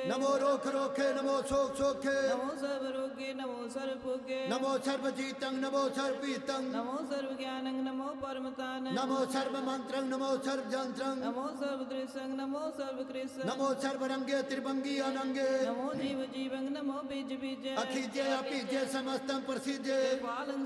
नमो रोख रोखे नमो शोक शोखे नमो सर्व रोगे नमो सर्व भोगे नमो सर्वजीतं नमो सर्वपीतं नमो सर्व ज्ञानं नमो परमतानं नमो सर्व मंत्रं नमो सर्व जंत्रं नमो सर्व दृशं नमो सर्व कृष्ण नमो सर्वरंगे त्रिभंगी अनंगे नमो जीव जीवं नमो बीज बीज अखिजे अपीजे समस्तं प्रसिद्धे पालं